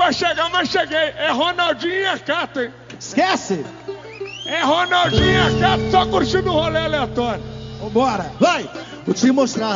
pra chegar, mas cheguei. É Ronaldinho e a Cato, hein? Esquece! É Ronaldinho e a Cato, só curtindo o rolê aleatório. Vambora! Vai! Vou te mostrar.